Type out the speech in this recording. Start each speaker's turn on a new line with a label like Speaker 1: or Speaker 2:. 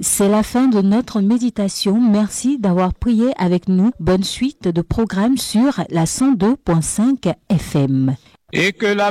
Speaker 1: C'est la fin de notre méditation. Merci d'avoir prié avec nous. Bonne suite de programme sur la 102.5 FM.
Speaker 2: Et que la